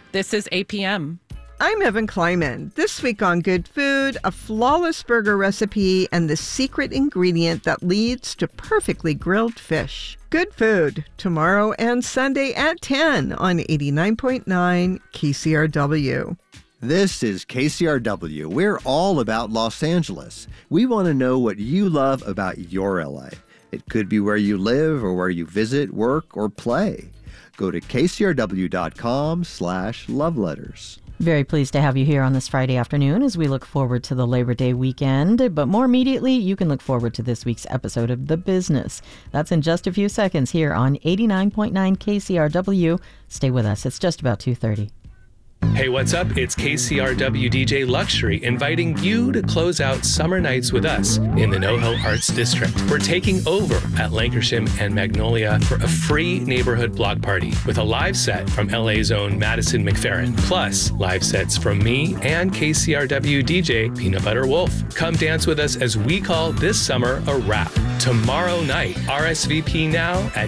This is APM. I'm Evan Kleiman. This week on Good Food, a flawless burger recipe and the secret ingredient that leads to perfectly grilled fish. Good Food, tomorrow and Sunday at 10 on 89.9 KCRW. This is KCRW. We're all about Los Angeles. We want to know what you love about your LA. It could be where you live or where you visit, work, or play. Go to kcrw.com/loveletters. Very pleased to have you here on this Friday afternoon as we look forward to the Labor Day weekend. But more immediately, you can look forward to this week's episode of The Business. That's in just a few seconds here on 89.9 KCRW. Stay with us. It's just about 2:30. Hey, what's up? It's KCRW DJ Luxury inviting you to close out summer nights with us in the NoHo Arts District. We're taking over at Lankershim and Magnolia for a free neighborhood block party with a live set from LA's own Madison McFerrin, plus live sets from me and KCRW DJ Peanut Butter Wolf. Come dance with us as we call this summer a wrap. Tomorrow night, RSVP now at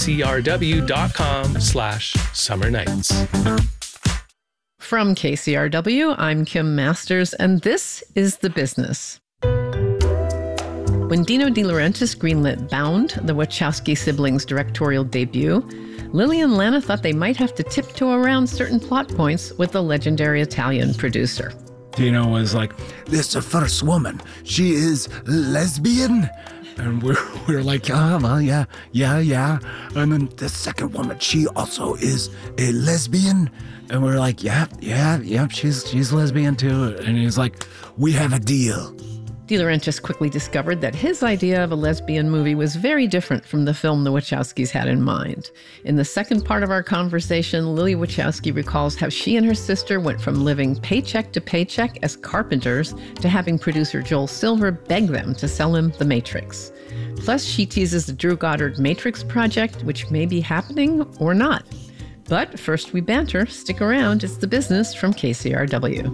kcrw.com/summer nights. From KCRW, I'm Kim Masters, and this is The Business. When Dino De Laurentiis greenlit Bound, the Wachowski siblings' directorial debut, Lily and Lana thought they might have to tiptoe around certain plot points with the legendary Italian producer. Dino was like, "This is the first woman. She is lesbian." And we're like, "Oh, well, yeah. And then the second woman, she also is a lesbian." And we're like, yeah, she's lesbian too. And he's like, "We have a deal." De Laurentiis quickly discovered that his idea of a lesbian movie was very different from the film the Wachowskis had in mind. In the second part of our conversation, Lily Wachowski recalls how she and her sister went from living paycheck to paycheck as carpenters to having producer Joel Silver beg them to sell him The Matrix. Plus, she teases the Drew Goddard Matrix project, which may be happening or not. But first we banter. Stick around. It's The Business from KCRW.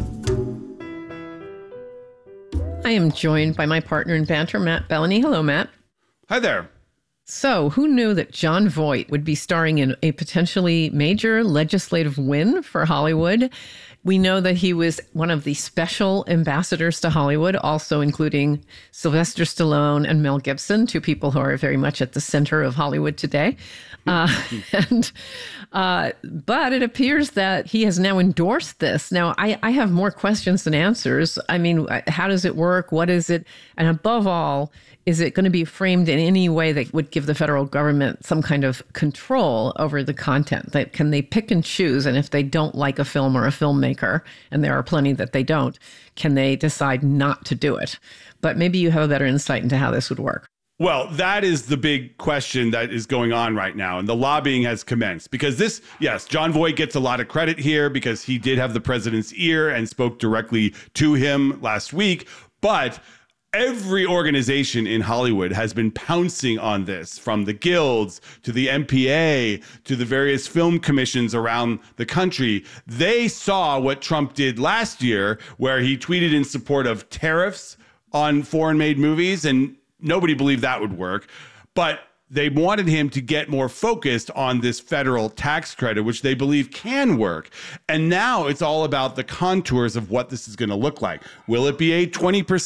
I am joined by my partner in banter, Matt Bellany. Hello, Matt. Hi there. So, who knew that Jon Voight would be starring in a potentially major legislative win for Hollywood? We know that he was one of the special ambassadors to Hollywood, also including Sylvester Stallone and Mel Gibson, two people who are very much at the center of Hollywood today. But it appears that he has now endorsed this. Now, I have more questions than answers. I mean, how does it work? What is it? And above all, is it going to be framed in any way that would give the federal government some kind of control over the content? Can they pick and choose? And if they don't like a film or a filmmaker, and there are plenty that they don't, can they decide not to do it? But maybe you have a better insight into how this would work. Well, that is the big question that is going on right now. And the lobbying has commenced because Jon Voight gets a lot of credit here because he did have the president's ear and spoke directly to him last week. But every organization in Hollywood has been pouncing on this, from the guilds to the MPA to the various film commissions around the country. They saw what Trump did last year, where he tweeted in support of tariffs on foreign-made movies, and nobody believed that would work. But they wanted him to get more focused on this federal tax credit, which they believe can work. And now it's all about the contours of what this is going to look like. Will it be a 20%